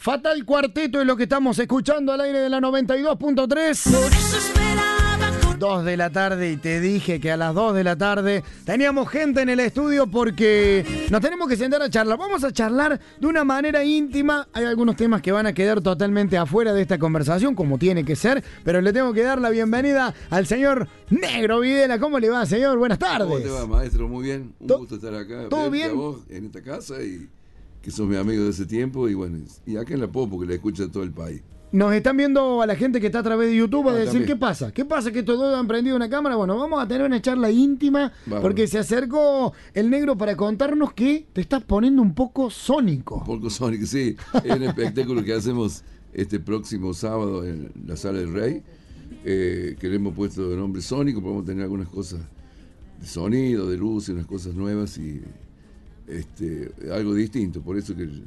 Fatal Cuarteto es lo que estamos escuchando al aire de la 92.3. 2 de la tarde y te dije que a las 2 de la tarde teníamos gente en el estudio porque nos tenemos que sentar a charlar. Vamos a charlar de una manera íntima. Hay algunos temas que van a quedar totalmente afuera de esta conversación, como tiene que ser, pero le tengo que dar la bienvenida al señor Negro Videla. ¿Cómo le va, señor? Buenas tardes. ¿Cómo te va, maestro? Muy bien. Un gusto estar acá. ¿Todo bien? A vos en esta casa y que sos mi amigo de ese tiempo. Y bueno, y acá en La Popo, que la escucha todo el país. Nos están viendo a la gente que está a través de YouTube a decir, también. ¿qué pasa? ¿Qué pasa que estos dos han prendido una cámara? Bueno, vamos a tener una charla íntima porque se acercó el Negro para contarnos que te estás poniendo un poco sónico. Un poco sónico, sí. Es un espectáculo que hacemos este próximo sábado en la Sala del Rey, que le hemos puesto de nombre Sónico. Podemos tener algunas cosas de sonido, de luz y unas cosas nuevas y algo distinto. Por eso que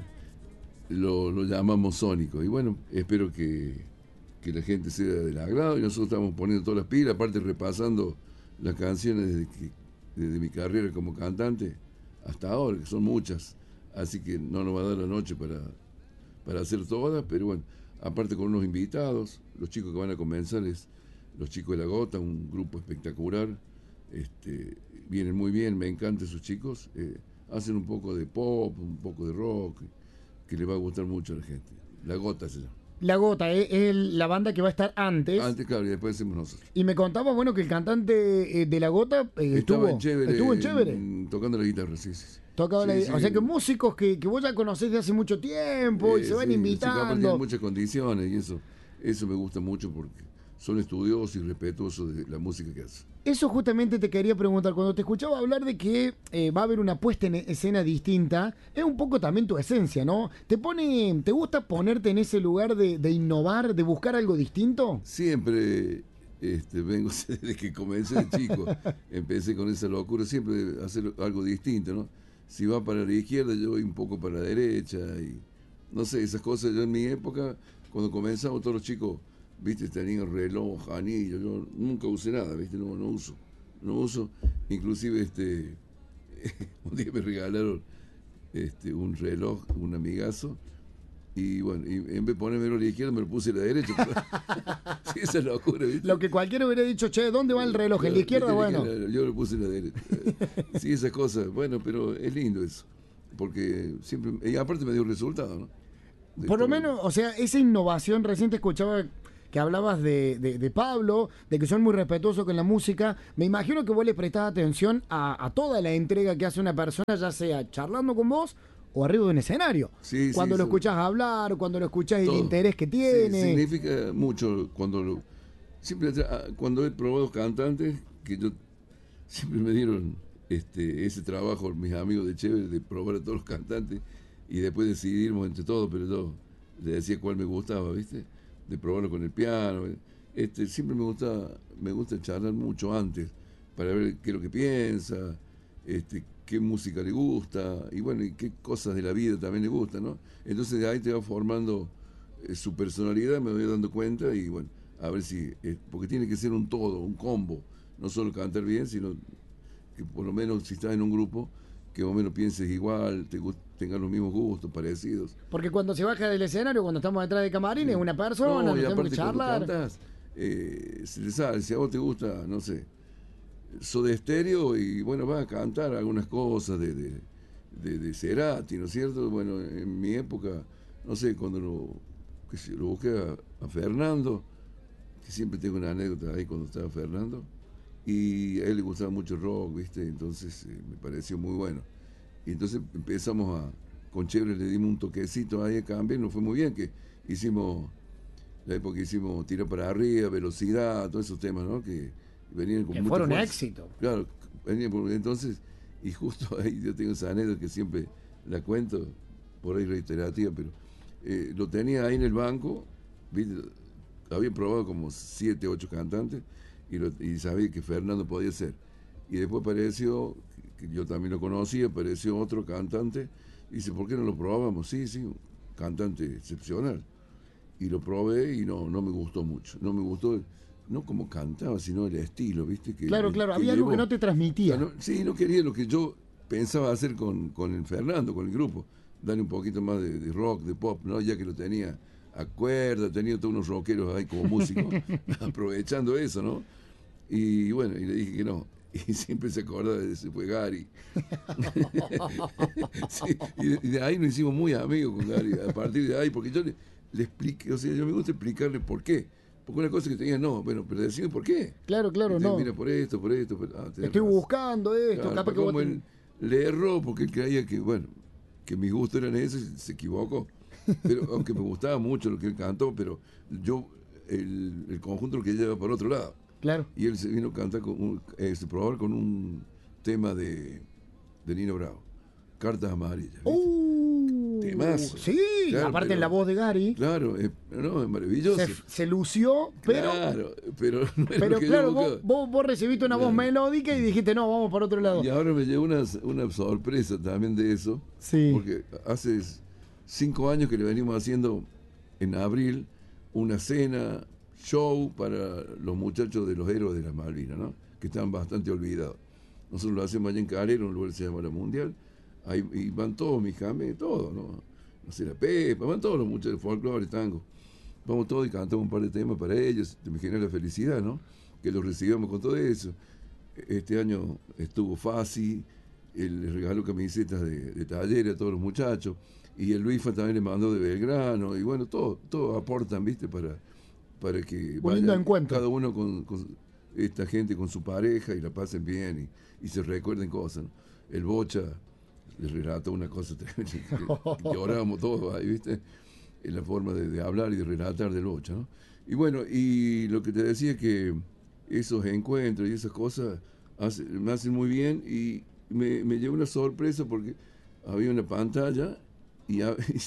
lo llamamos Sónico. Y bueno, espero que la gente sea del agrado y nosotros estamos poniendo todas las pilas, aparte repasando las canciones desde mi carrera como cantante hasta ahora, que son muchas, así que no nos va a dar la noche para hacer todas, pero bueno, aparte con unos invitados, los chicos que van a comenzar es los chicos de La Gota, un grupo espectacular, vienen muy bien, me encantan esos chicos, hacen un poco de pop, un poco de rock, que le va a gustar mucho a la gente. La Gota se llama. La Gota es la banda que va a estar antes. Antes, claro, y después hacemos nosotros. Y me contaba, bueno, que el cantante de La Gota estuvo en Chévere. Tocando la guitarra, sí. Tocaba sí. O sea que músicos que vos ya conocés de hace mucho tiempo y se van invitando. Tienen muchas condiciones y eso me gusta mucho porque son estudiosos y respetuosos de la música que hacen. Eso justamente te quería preguntar, cuando te escuchaba hablar de que va a haber una puesta en escena distinta, es un poco también tu esencia, ¿no? ¿Te gusta ponerte en ese lugar de innovar, de buscar algo distinto? Siempre vengo desde que comencé de chico, empecé con esa locura, siempre hacer algo distinto, ¿no? Si va para la izquierda, yo voy un poco para la derecha, y no sé, esas cosas. Yo en mi época, cuando comenzamos todos los chicos, viste, tenían reloj, anillo, yo nunca usé nada, viste, no uso, inclusive un día me regalaron un reloj, un amigazo, y bueno, y en vez de ponérmelo a la izquierda me lo puse a la derecha. Sí, esa es locura, ¿viste? Lo que cualquiera hubiera dicho, che, ¿dónde va el reloj? ¿En la izquierda? Bueno. Yo lo puse a la derecha. Sí, esas cosas, bueno, pero es lindo eso, porque siempre, y aparte me dio resultado, ¿no? Por lo menos, o sea, esa innovación, recién te escuchaba que hablabas de Pablo, de que son muy respetuosos con la música. Me imagino que vos le prestás atención a toda la entrega que hace una persona, ya sea charlando con vos o arriba de un escenario. Sí, cuando lo escuchás hablar, cuando lo escuchás el interés que tiene. Sí, significa mucho cuando he probado cantantes, que yo siempre me dieron ese trabajo, mis amigos de Chévere, de probar a todos los cantantes y después decidimos entre todos, pero yo le decía cuál me gustaba, ¿viste? De probarlo con el piano. Siempre me gusta charlar mucho antes para ver qué es lo que piensa, qué música le gusta y bueno, y qué cosas de la vida también le gustan, ¿no? Entonces de ahí te va formando su personalidad, me voy dando cuenta y bueno, a ver si, porque tiene que ser un todo, un combo, no solo cantar bien, sino que por lo menos si estás en un grupo, que más o menos pienses igual, tengan los mismos gustos, parecidos. Porque cuando se baja del escenario, cuando estamos detrás de camarines, es una persona, no, y tenemos aparte que charlar. cuando cantás, se le sabe, si a vos te gusta, no sé, Soda Stereo, y bueno, vas a cantar algunas cosas de Cerati, ¿no es cierto? Bueno, en mi época, no sé, cuando lo busqué a Fernando, que siempre tengo una anécdota ahí cuando estaba Fernando, y a él le gustaba mucho el rock, ¿viste? Entonces me pareció muy bueno. Y entonces empezamos con Chévere le dimos un toquecito ahí a cambiar, nos fue muy bien, que la época que hicimos Tira para Arriba, Velocidad, todos esos temas, ¿no? Que venían con mucha fueron fuerza. éxito. Claro, entonces, y justo ahí yo tengo esa anécdota que siempre la cuento, por ahí reiterativa, pero lo tenía ahí en el banco, ¿viste? Había probado como 7, 8 cantantes, y sabía que Fernando podía ser. Y después apareció, que yo también lo conocía, apareció otro cantante, y dice, ¿por qué no lo probábamos? Sí, un cantante excepcional. Y lo probé y no me gustó mucho. No me gustó, no como cantaba, sino el estilo, ¿viste? Claro, había algo que no te transmitía. No quería lo que yo pensaba hacer con el Fernando, con el grupo. darle un poquito más de rock, de pop, ¿no? Ya que lo tenía a cuerda, tenía todos unos rockeros ahí como músicos, aprovechando eso, ¿no? Y bueno, y le dije que no. Y siempre se acordaba de ese fue Gary. Sí, y de ahí nos hicimos muy amigos con Gary, a partir de ahí, porque yo le expliqué, o sea, yo me gusta explicarle por qué. Porque una cosa que te digan, no, bueno, pero decime por qué. Claro, no. Mira, por esto. Estoy buscando esto, claro, capaz que como él le erró porque él creía que, bueno, que mis gustos eran esos y se equivocó. Pero aunque me gustaba mucho lo que él cantó, pero yo, el conjunto lo que lleva por otro lado. Claro. Y él se vino a cantar probar con un tema de Nino Bravo, Cartas Amarillas. Temazo. Sí, claro, aparte en la voz de Gary. Claro, es maravilloso. Se lució, pero. Claro, pero no es pero lo que claro, vos recibiste una voz melódica y dijiste, no, vamos por otro lado. Y ahora me llegó una sorpresa también de eso. Sí. Porque hace 5 años que le venimos haciendo en abril una cena, show para los muchachos de los héroes de las Malvinas, ¿no? Que están bastante olvidados. Nosotros lo hacemos allá en Calero, un lugar que se llama La Mundial. Ahí y van todos, mis james, todos, ¿no? No sé, la Pepa, van todos los muchachos de folclore, tango. Vamos todos y cantamos un par de temas para ellos. Me genera la felicidad, ¿no? Que los recibamos con todo eso. Este año estuvo fácil, él les regaló camisetas de talleres a todos los muchachos. Y el Luisfa también le mandó de Belgrano. Y bueno, todos aportan, ¿viste? Para que vayan cada uno con esta gente, con su pareja y la pasen bien y se recuerden cosas, ¿no? El Bocha les relató una cosa tremenda, que llorábamos todos ahí, ¿viste? En la forma de hablar y de relatar del Bocha, ¿no? Y bueno, y lo que te decía que esos encuentros y esas cosas me hacen muy bien y me llevó una sorpresa porque había una pantalla y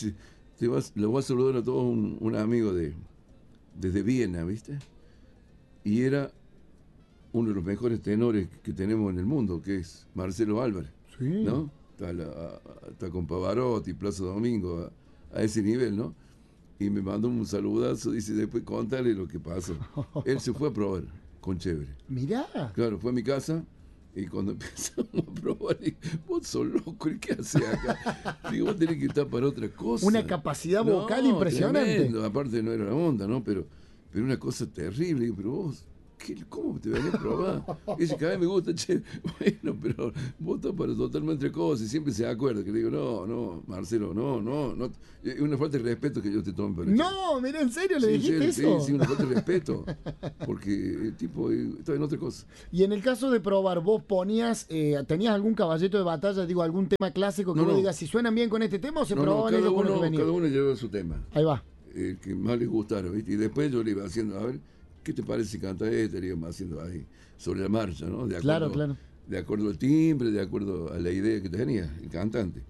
lo voy a saludar a todos un amigo desde Viena, ¿viste? Y era uno de los mejores tenores que tenemos en el mundo, que es Marcelo Álvarez, sí, ¿no? Está con Pavarotti, Plaza Domingo, a ese nivel, ¿no? Y me mandó un saludazo, dice, después contale lo que pasó. Él se fue a probar con Chévere. Mirá. Claro, fue a mi casa y cuando empezamos a probar, digo, vos sos loco, ¿y qué haces acá? Digo, vos tenés que estar para otra cosa. Una capacidad vocal impresionante. Tremendo. Aparte no era la onda, ¿no? Pero una cosa terrible. Digo, pero vos, ¿cómo te venís a probar? Y dice, cada vez me gusta, che, bueno, pero vos estás para totalmente otra cosa. Y siempre se acuerda que le digo, no, Marcelo, no. Es una falta de respeto que yo te tome. No, mira, ¿en serio le dijiste eso? Sí, una falta de respeto. Porque el tipo está en otra cosa. Y en el caso de probar, vos ¿tenías algún caballito de batalla, digo, algún tema clásico que vos digas, si suenan bien con este tema o se probaban ellos con el que venía? Cada uno lleva su tema. Ahí va. El que más les gustara, ¿viste? Y después yo le iba haciendo, a ver, ¿qué te parece si canta este? Le íbamos haciendo ahí, sobre la marcha, ¿no? De acuerdo, claro. De acuerdo al timbre, de acuerdo a la idea que tenía el cantante.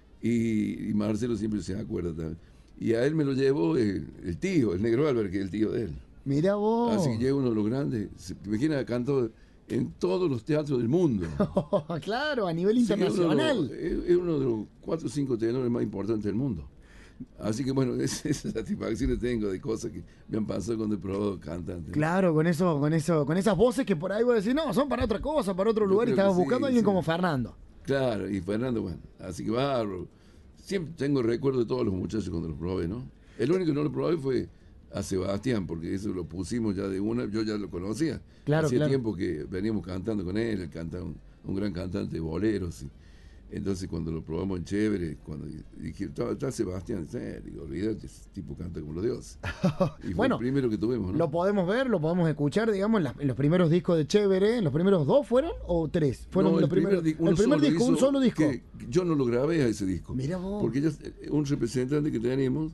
Y Marcelo siempre se acuerda también. Y a él me lo llevó el tío, el Negro Álvarez, que es el tío de él. Mira vos. Así que llega uno de los grandes. Imagina, cantó en todos los teatros del mundo. Claro, a nivel internacional. Es uno de los 4 o 5 tenores más importantes del mundo. Así que bueno, esa satisfacción que tengo de cosas que me han pasado cuando he probado cantantes. Claro, con esas voces que por ahí vos decís, no, son para otra cosa, para otro lugar, y estabas buscando a alguien como Fernando. Claro, y Fernando, bueno, así que bárbaro. Siempre tengo recuerdo de todos los muchachos cuando los probé, ¿no? El único que no lo probé fue a Sebastián, porque eso lo pusimos ya de una, yo ya lo conocía. Hacía tiempo que veníamos cantando con él cantaba un gran cantante de boleros. Entonces cuando lo probamos en Chévere, cuando dije, está Sebastián, digo, olvídate, ese tipo canta como los dioses. Y fue el primero que tuvimos, ¿no? Lo podemos ver, lo podemos escuchar, digamos, en los primeros discos de Chévere. ¿Los primeros 2 fueron o 3? Fueron no, los primeros. El primer disco, un solo disco. Que yo no lo grabé a ese disco. Mira vos. Porque un representante que teníamos,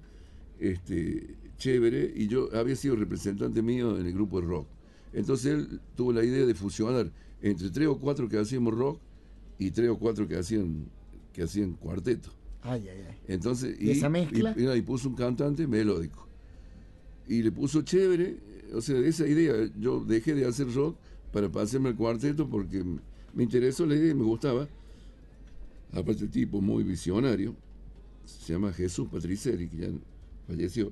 Chévere, y yo había sido representante mío en el grupo de rock. Entonces él tuvo la idea de fusionar entre 3 o 4 que hacíamos rock y 3 o 4 que hacían cuarteto. Ay. Entonces, ¿Y esa mezcla? Y puso un cantante melódico. Y le puso Chévere, o sea, esa idea, yo dejé de hacer rock para pasarme al cuarteto porque me interesó la idea y me gustaba. Aparte, el tipo muy visionario, se llama Jesús Patriceri, que ya falleció.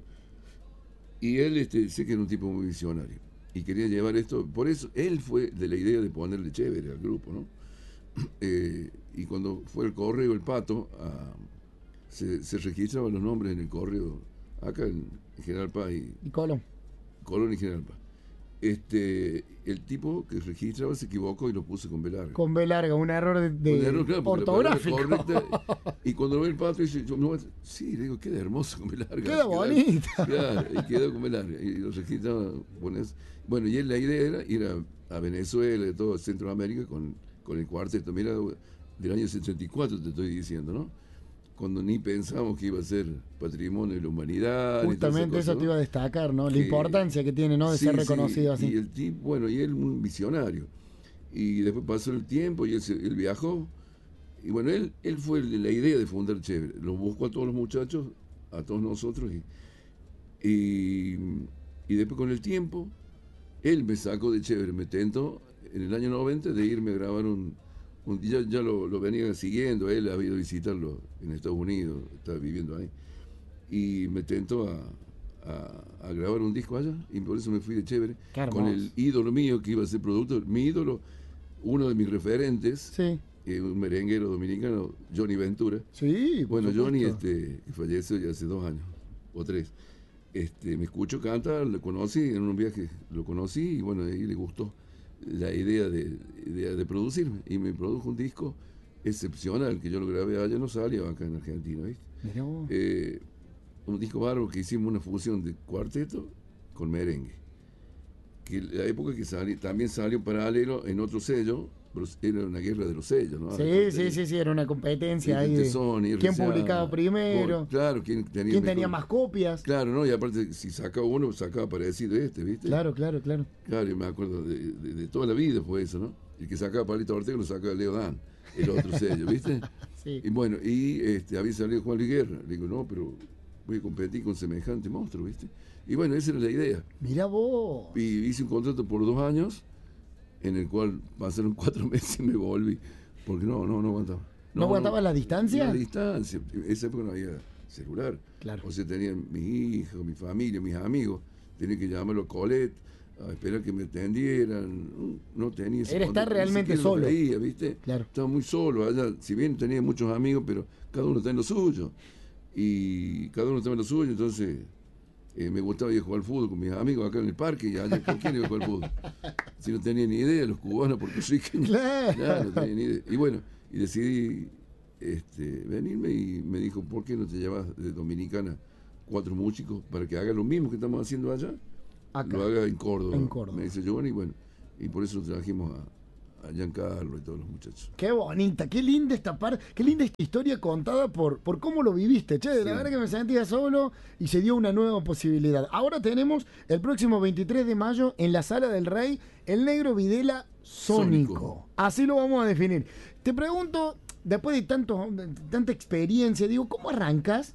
Y él sé que era un tipo muy visionario. Y quería llevar esto, por eso él fue de la idea de ponerle Chévere al grupo, ¿no? Y cuando fue el correo, el Pato, a se registraban los nombres en el correo, acá en General Paz y Colón y General Paz. El tipo que registraba se equivocó y lo puso con B larga. Con B larga, un error claro, ortográfico. Y cuando ve el pato dice, sí, le digo, queda hermoso con B larga. Queda bonita. Claro, y quedó con B larga. Y lo registraba. Bueno, y la idea era ir a Venezuela, de todo Centroamérica, con el cuarteto. Mira, del año 74 te estoy diciendo, ¿no? Cuando ni pensamos que iba a ser patrimonio de la humanidad. Justamente eso te iba a destacar, ¿no? La importancia que tiene, ¿no? De ser reconocido así. Y el tipo, y él un visionario. Y después pasó el tiempo y él viajó. Y bueno, él fue la idea de fundar Chévere. Lo buscó a todos los muchachos, a todos nosotros. Y después con el tiempo, él me sacó de Chévere, me tentó en el año 90 de irme a grabar ya lo venía siguiendo, él había ido a visitarlo en Estados Unidos, estaba viviendo ahí, y me tentó a grabar un disco allá, y por eso me fui de Chévere, con el ídolo mío que iba a ser productor, mi ídolo, uno de mis referentes, sí. Un merenguero dominicano, Johnny Ventura. Sí, bueno, Johnny que falleció ya hace 2 años, o 3. Me escuchó cantar, lo conocí, en un viaje lo conocí, y bueno, ahí le gustó la idea de producirme, y me produjo un disco excepcional que yo lo grabé allá en Osalía, acá en Argentina, ¿viste? Mirá vos. Un disco bárbaro que hicimos una fusión de cuarteto con merengue, que la época que también salió paralelo en otro sello, pero era una guerra de los sellos, ¿no? Sí, era una competencia ahí de Sony, quién publicaba primero, claro, quién tenía más copias. Claro, ¿no? Y aparte, si sacaba uno, sacaba parecido ¿viste? Claro. Claro, y me acuerdo de toda la vida fue eso, ¿no? El que sacaba Palito Ortega lo sacaba Leo Dan, el otro sello, ¿viste? Sí. Y bueno, había salido Juan Luis Guerra. Le digo, no, pero voy a competir con semejante monstruo, ¿viste? Y bueno, esa era la idea. Mirá vos. Y hice un contrato por 2 años, en el cual pasaron 4 meses y me volví, porque no aguantaba. ¿No aguantaba la distancia? La distancia. En esa época no había celular. Claro. O sea, tenía mi hija, mi familia, mis amigos. Tenía que llamarlo a Colette, a esperar que me atendieran. No tenía ese. Era estar realmente solo. Veía, ¿viste? Claro. Estaba muy solo allá. Si bien tenía muchos amigos, pero cada uno está en lo suyo. Entonces me gustaba ir a jugar al fútbol con mis amigos acá en el parque, y allá, ¿por qué no iba a jugar al fútbol? Si no tenía ni idea, los cubanos puertorriqueños. Claro, no tenía ni idea. Y bueno, decidí venirme, y me dijo, ¿por qué no te llevas de Dominicana 4 músicos para que haga lo mismo que estamos haciendo allá? Acá. Lo haga en Córdoba. Me dice Giovanni, y por eso trajimos a Giancarlo y todos los muchachos. Qué bonita, qué linda esta historia contada por cómo lo viviste, che, de la verdad que me sentía solo y se dio una nueva posibilidad. Ahora tenemos el próximo 23 de mayo en la Sala del Rey, el Negro Videla Sónico. Así lo vamos a definir. Te pregunto, después de tanta experiencia, digo, ¿cómo arrancas?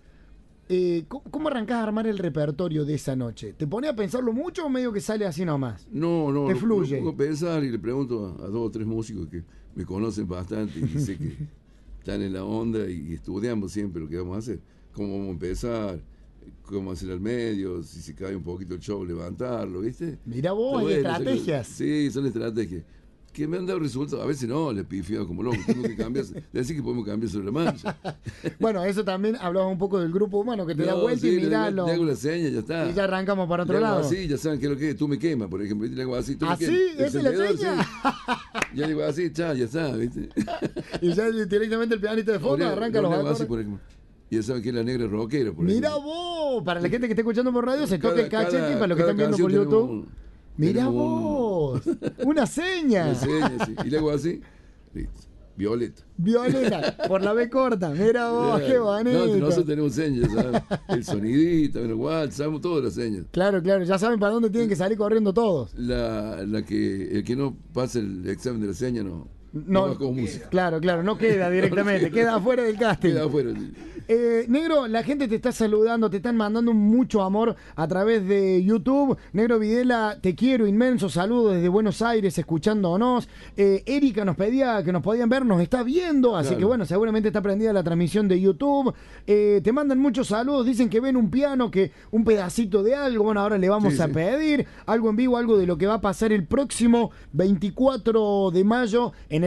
¿Cómo arrancás a armar el repertorio de esa noche? ¿Te pones a pensarlo mucho o medio que sale así nomás? No. ¿Te fluye? Lo pongo a pensar y le pregunto a 2 o 3 músicos que me conocen bastante y sé que están en la onda, y estudiamos siempre lo que vamos a hacer. Cómo vamos a empezar, cómo hacer al medio, si se cae un poquito el show, levantarlo, ¿viste? Mirá vos, hay estrategias. Sí, son estrategias que me han dado resultados. A veces no, le pifiado como loco. Tengo que cambiar, decir que podemos cambiar sobre la marcha. Bueno, eso también hablaba un poco del grupo humano, que te da vuelta y miralo. Le hago la seña, ya está. Y ya arrancamos para otro lado. Así, ya saben qué es lo que es. Tú me quemas, por ejemplo. Le hago así, tú me quemas. ¿Así? ¿Esa es la seña? Sí. Ya digo así, ya está, ¿viste? Y ya directamente el pianito de fondo arranca los acordes. Por ejemplo. Y ya saben que es la negra rockera. Mira vos, para la gente que está escuchando por radio, se toca el cachete, para los que están viendo por YouTube. Mira vos, una seña. Una seña, sí. Y le hago así, listo. Violeta, por la B corta. Mira vos, qué bonito. No, nosotros tenemos señas, ¿sabes? El sonidito, igual, sabemos todas las señas. Claro, ya saben para dónde tienen que salir corriendo todos. El que no pase el examen de la seña no va con música. Claro, no queda directamente, queda afuera del casting. Queda afuera. Negro, la gente te está saludando, te están mandando mucho amor a través de YouTube. Negro Videla, te quiero inmenso, saludos desde Buenos Aires, escuchándonos. Erika nos pedía que nos podían ver, nos está viendo, así que bueno, seguramente está prendida la transmisión de YouTube. Te mandan muchos saludos, dicen que ven un piano, que un pedacito de algo. Bueno, ahora le vamos a pedir algo en vivo, algo de lo que va a pasar el próximo 24 de mayo en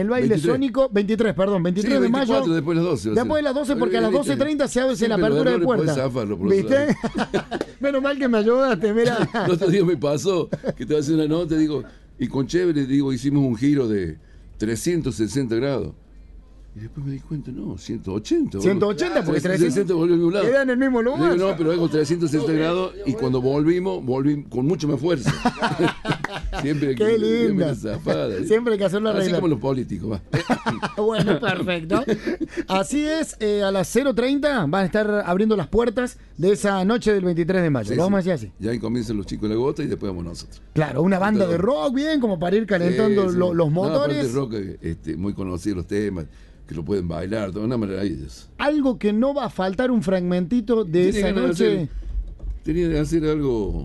el baile 23. sónico, 23 Sí, de mayo. después de las 12. Después de las 12, porque a las 12:30 se abre la apertura de puertas. ¿Viste? Menos mal que me ayudaste, mira. El otro día me pasó que te voy a hacer una nota, digo, y con Chévere, digo, hicimos un giro de 360 grados. Y después me di cuenta, no, 180. 180, porque 360 volvió al mismo lado. Queda en el mismo lugar. Digo, no, pero hago 360 grados y cuando volví con mucho más fuerza. Siempre Qué linda. Siempre hay que hacerlo arreglar. Así como los políticos, va. Bueno, perfecto. Así es, a las 0:30 van a estar abriendo las puertas de esa noche del 23 de mayo. Sí, Lo vamos sí. a decir así. Ya ahí comienzan los chicos de la gota y después vamos nosotros. Claro, una banda de rock bien, como para ir calentando Sí. los motores. No, aparte de rock, muy conocidos los temas, que lo pueden bailar, de una manera ahí. Algo que no va a faltar, un fragmentito de esa noche. Tenía que hacer algo.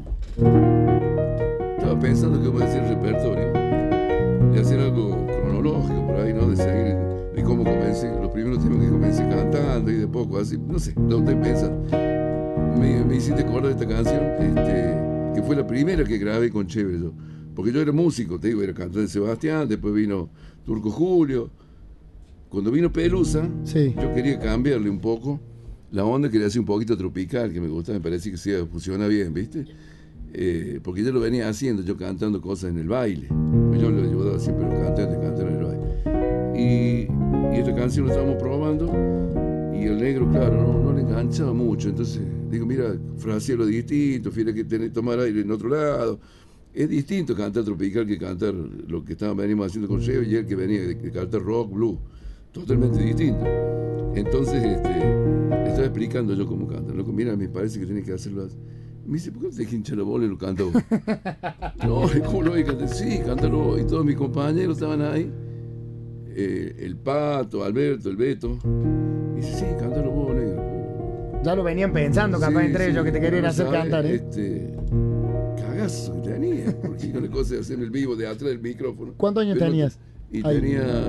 Estaba pensando que voy a hacer repertorio. De hacer algo cronológico por ahí, ¿no? De seguir, de cómo comencé. Los primeros temas que comencé cantando y de poco así. No sé, no estoy pensando. Me hiciste acordar de esta canción, que fue la primera que grabé con Chévere yo. Porque yo era músico, te digo, era cantante de Sebastián, después vino Turco Julio. Cuando vino Pelusa, sí, yo quería cambiarle un poco la onda, quería hacer un poquito tropical, que me gusta, me parece que se funciona bien, ¿viste? Porque yo lo venía haciendo, yo cantando cosas en el baile. Yo le ayudaba siempre a los cantantes a cantar en el baile. Y esta canción la estábamos probando y el negro, claro, no le enganchaba mucho. Entonces digo, mira, frasealo distinto, fíjate que tenés que tomar aire en otro lado. Es distinto cantar tropical que cantar lo que veníamos haciendo con Cheo y él que venía de cantar rock, blues. Totalmente distinto. Entonces, le estaba explicando yo cómo canto. Loco, mira, me parece que tenés que hacerlo así. Me dice, ¿por qué no te hinchas la bola y lo canto? No, ¿cómo lo voy a cantar? Sí, cántalo. Y todos mis compañeros estaban ahí. El Pato, Alberto, el Beto. Y dice, sí, cántalo vos, negro. Ya lo venían pensando, capaz, entre ellos, que te querían hacer cantar, Cagazo que tenía. Porque con la cosa de hacer el vivo de atrás del micrófono. ¿Cuántos años tenías? Y ahí tenía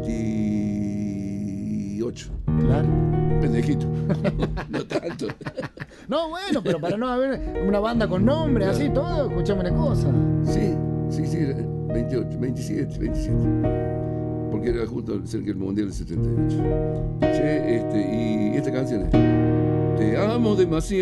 28. Claro. Pendejito. No tanto. No, bueno, pero para no haber una banda con nombre, así todo, escuchame una cosa. Sí, 28, 27. Porque era justo cerca del Mundial del 78. Y esta canción es Te amo demasiado.